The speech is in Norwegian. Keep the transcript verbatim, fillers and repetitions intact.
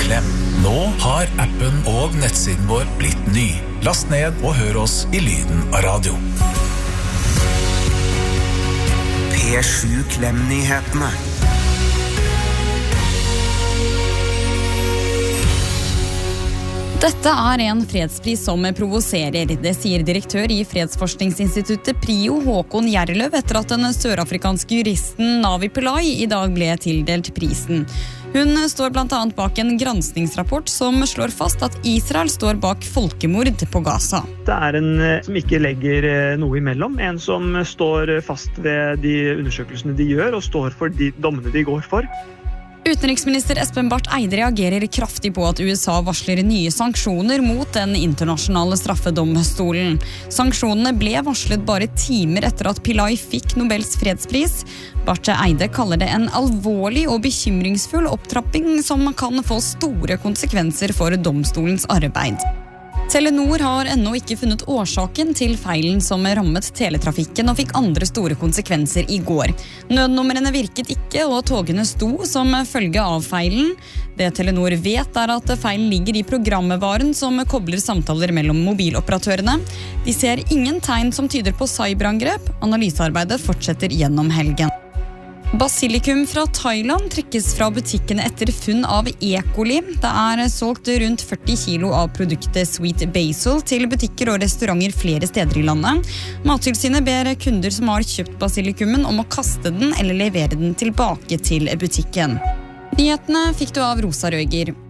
Klem. Nå har appen og nettsiden vår blitt ny. Last ned og hør oss i lyden av radio. P sju Klem-nyhetene. Dette er en fredspris som provoserer. Det sier direktør i Fredsforskningsinstituttet PRIO Håkon Gjerløv etter at den sørafrikanske juristen Navi Pillay i dag ble tildelt prisen. Hun står blant annet bak en granskningsrapport som slår fast at Israel står bak folkemord på Gaza. Det er en som ikke legger noe imellom, en som står fast ved de undersøkelsene de gjør og står for de dommene de går for. Utenriksminister Espen Barth Eide reagerer kraftig på at U S A varsler nye sanksjoner mot den internasjonale straffedomstolen. Sanksjonene ble varslet bare timer etter at Pillay fikk Nobels fredspris. Barth Eide kaller det en alvorlig og bekymringsfull opptrapping som kan få store konsekvenser for domstolens arbeid. Telenor har ennå ikke funnet årsaken til feilen som rammet teletrafikken og fikk andre store konsekvenser i går. Nødnumrene virket ikke, og togene sto som følge av feilen. Det Telenor vet er at feilen ligger i programvaren som kobler samtaler mellom mobiloperatørene. De ser ingen tegn som tyder på cyberangrep. Analysearbeidet fortsetter gjennom helgen. Basilikum fra Thailand trekkes fra butikkene etter funn av E. coli. Det er solgt rundt førti kilo av produktet Sweet Basil til butikker og restauranter flere steder i landet. Mattilsynet ber kunder som har kjøpt basilikumen om å kaste den eller levere den tilbake til butikken. Nyhetene fikk du av Rosa Røyger.